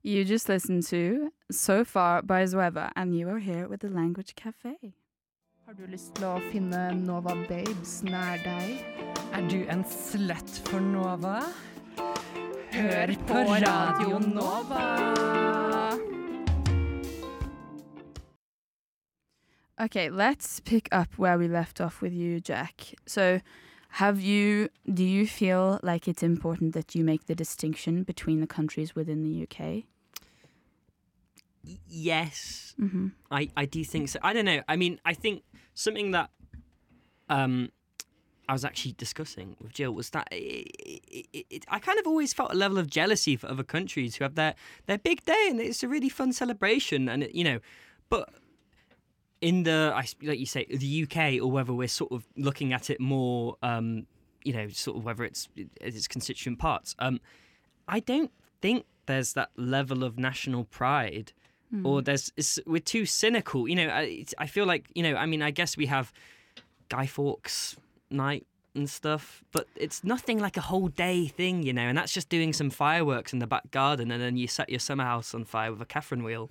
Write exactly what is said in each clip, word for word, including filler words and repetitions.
You just listened to So Far by Zoeva, and you are here with the Language Café. Har du lyst til å finne Nova Babes nær deg? Er du en slut for Nova? Hør på Radio Nova! Okay, let's pick up where we left off with you, Jack. So, have you, do you feel like it's important that you make the distinction between the countries within the U K? Y- yes, Mm-hmm. I, I do think so. I don't know. I mean, I think something that um, I was actually discussing with Jill was that it, it, it, it, I kind of always felt a level of jealousy for other countries who have their, their big day and it's a really fun celebration. And, it, you know, but in the, I, like you say, the U K, or whether we're sort of looking at it more, um, you know, sort of whether it's its constituent parts, um, I don't think there's that level of national pride. Mm. Or there's, it's, we're too cynical. You know, I, I feel like, you know, I mean, I guess we have Guy Fawkes night and stuff, but it's nothing like a whole day thing, you know, and that's just doing some fireworks in the back garden and then you set your summer house on fire with a Catherine wheel.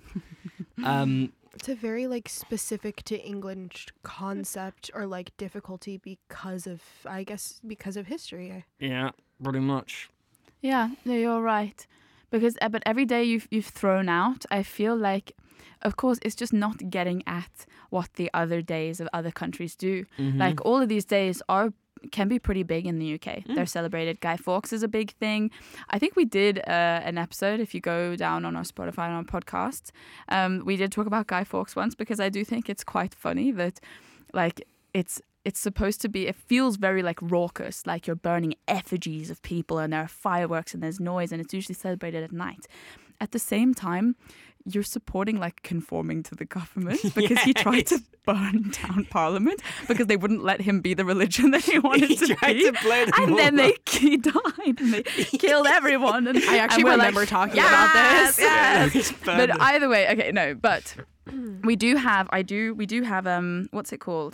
um, it's a very, like, specific to England concept or, like, difficulty because of, I guess, because of history. Yeah, pretty much. Yeah, no, you're right. Because, uh, but every day you've you've thrown out, I feel like, of course, it's just not getting at what the other days of other countries do. Mm-hmm. Like, all of these days are can be pretty big in the U K. Mm. They're celebrated. Guy Fawkes is a big thing. I think we did uh, an episode, if you go down on our Spotify and our podcasts, um, we did talk about Guy Fawkes once, because I do think it's quite funny that, like, it's it's supposed to be, it feels very, like, raucous, like you're burning effigies of people and there are fireworks and there's noise and it's usually celebrated at night. At the same time, you're supporting, like, conforming to the government, because yes. he tried to burn down Parliament because they wouldn't let him be the religion that he wanted he to tried be. To blow them and all then they up. he died and they killed everyone. And I actually and we're remember like, talking yes, about this. Yes. Just burn But them. either way, okay, no, but we do have, I do, we do have, um, what's it called?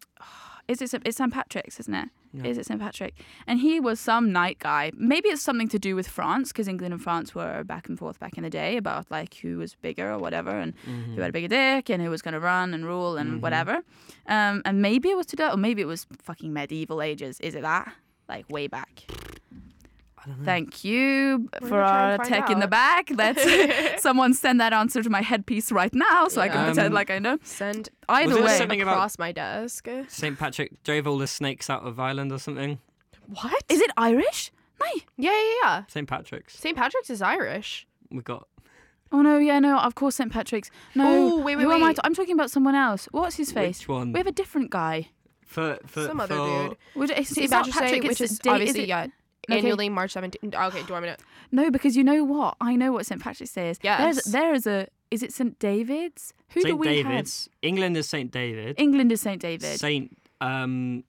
Is it, it's Saint Patrick's, isn't it? Yeah. Is it Saint Patrick? And he was some night guy. Maybe it's something to do with France, because England and France were back and forth back in the day about, like, who was bigger or whatever, and Mm-hmm. who had a bigger dick and who was going to run and rule and Mhm. whatever. Um, and maybe it was to that, or maybe it was fucking medieval ages. Is it that? Like, way back. I don't know. Thank you We're for gonna try our and find tech in the out. back. Let's someone send that answer to my headpiece right now, so I can Yeah. pretend Um, like I know. Send Either there way, something about- across my desk. Saint Patrick drove all the snakes out of Ireland or something. What? is it Irish? No. Yeah, yeah, yeah. Saint Patrick's. Saint Patrick's is Irish. We got Oh no, yeah, no. Of course, Saint Patrick's. No, Oh, wait, wait, who am I wait. t- I'm talking about someone else. What's his face? which one? We have a different guy. for, for, Some other for- dude. Would- It's, Saint it's not Patrick's Day, Patrick, which it's is day- is obviously, it- yeah, Okay. annually March seventeenth. Okay, do you want me to? No, because you know what? I know what Saint Patrick's Day is. Yes. There's, there is a. Is it Saint David's? Who do Saint we David's. England is Saint David. have? England is Saint David. Saint um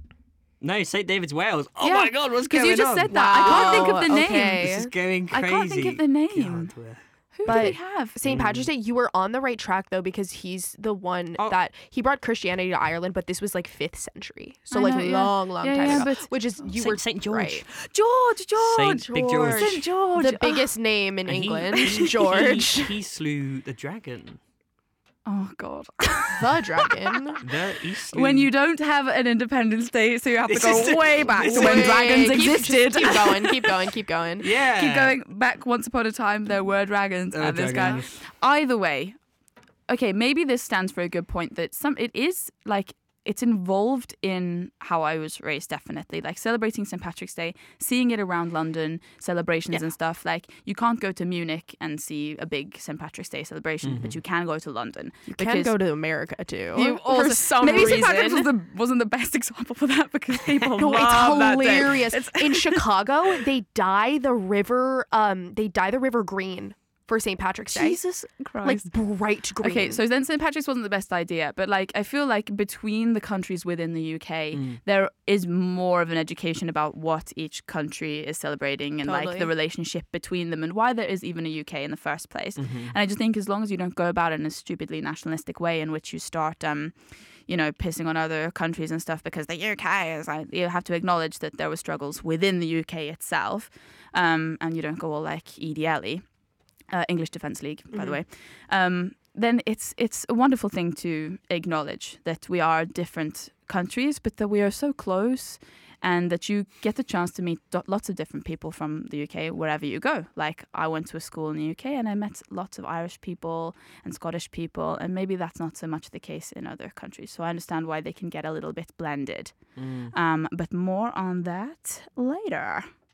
no, Saint David's Wales. Oh Yeah, my god, what's Because going you just on? said that. I can't think of the Wow, name. okay. This is going I crazy. can't think of the name. God, we're- Who But do we have? Saint Patrick's Day, you were on the right track though, because he's the one Oh. that he brought Christianity to Ireland, but this was like fifth century, so I like know, yeah. long, long Yeah, time yeah, ago. but- Which is you Saint, were Saint George. right. George, George, Saint Big George. Saint George. The Oh. biggest name in And he- England, he- George, He, he slew the dragon. Oh God. the dragon. The, he slew When you don't have an Independence Day, so you have to This go is the- way back this to is when Wait, dragons keep, existed. Just keep going, keep going, keep going. Yeah. Keep going back. Once upon a time, there were dragons, There were and this dragons. guy. Either way, okay, maybe this stands for a good point that some it is like it's involved in how I was raised. Definitely, like celebrating Saint Patrick's Day, seeing it around London, celebrations Yeah. and stuff. Like you can't go to Munich and see a big Saint Patrick's Day celebration, Mm-hmm. but you can go to London. You can go to America too. You for also- some maybe reason. Saint Patrick's was the, wasn't the best example for that because people No, love it's that day. hilarious. In Chicago, they dye the river. Um, they dye the river green for Saint Patrick's Day, Jesus Christ. like bright green. Okay, so then Saint Patrick's wasn't the best idea, but like I feel like between the countries within the U K, Mm. there is more of an education about what each country is celebrating and like Totally. the relationship between them and why there is even a U K in the first place. Mm-hmm. And I just think as long as you don't go about it in a stupidly nationalistic way in which you start, um, you know, pissing on other countries and stuff because the U K is, like, you have to acknowledge that there were struggles within the U K itself, um, and you don't go all like E D L-y. uh, English Defence League, by Mhm. the way, um, then it's it's a wonderful thing to acknowledge that we are different countries, but that we are so close, and that you get the chance to meet do- lots of different people from the U K wherever you go. Like, I went to a school in the U K and I met lots of Irish people and Scottish people, and maybe that's not so much the case in other countries. So I understand why they can get a little bit blended. Mm. Um, but more on that later.